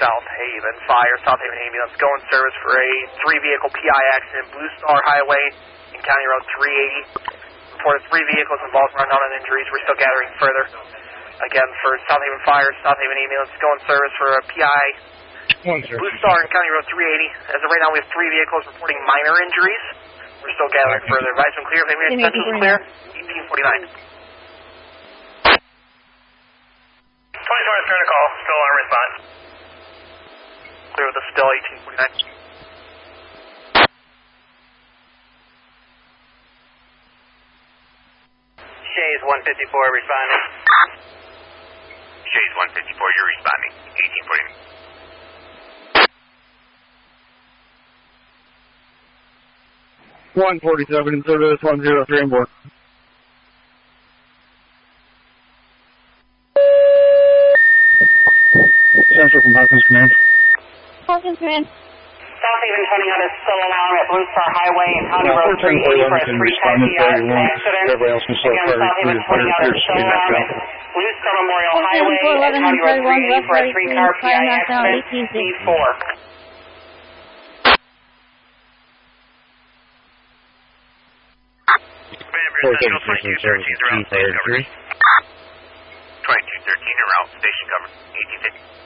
South Haven Fire, South Haven Ambulance, go in service for a 3-vehicle PI accident, Blue Star Highway and County Road 380. Reported 3 vehicles involved, run down on injuries. We're still gathering further. Again, for South Haven Fire, South Haven Ambulance, go in service for a PI, Blue Star and County Road 380. As of right now, we have 3 vehicles reporting minor injuries. We're still gathering further. Advise them clear. If any potential is clear, 1849. 2020 fair to call, still on response. Clear with the still 1849. Shays 154 responding. Shays 154, you're responding. 147 1849. in service, 103 and 4. Central from Hawkins Command. Hawkins Command. South Haven County had a still alarm at Blue Star Highway and County Road 380 for a 3-car accident. Again, South Haven County had a still alarm at Blue Star Memorial Highway and County Road 380 for a 3-car PI accident. D4. Central 2213 around 2213 en route, station cover, 1850.